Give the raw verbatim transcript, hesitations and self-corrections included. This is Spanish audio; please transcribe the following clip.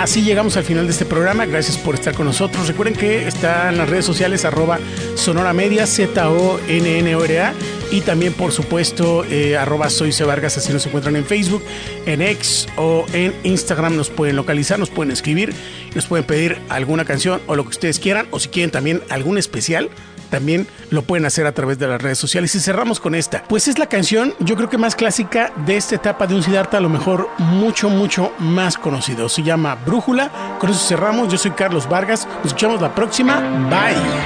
así llegamos al final de este programa. Gracias por estar con nosotros. Recuerden que está en las redes sociales arroba Sonora Media, Z O N N O R A, y también por supuesto eh, arroba Soy C. Vargas, así nos encuentran en Facebook, en X o en Instagram. Nos pueden localizar, nos pueden escribir, nos pueden pedir alguna canción o lo que ustedes quieran, o si quieren también algún especial, también lo pueden hacer a través de las redes sociales. Y cerramos con esta, pues es la canción yo creo que más clásica de esta etapa de un Siddhartha, a lo mejor mucho mucho más conocido. Se llama Brújula. Con eso cerramos. Yo soy Carlos Vargas, nos escuchamos la próxima. Bye.